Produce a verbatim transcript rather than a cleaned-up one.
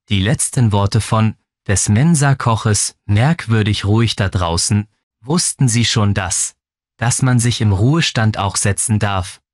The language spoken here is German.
Die letzten Worte von des Mensa-Koches, merkwürdig ruhig da draußen, wussten sie schon das, dass man sich im Ruhestand auch setzen darf,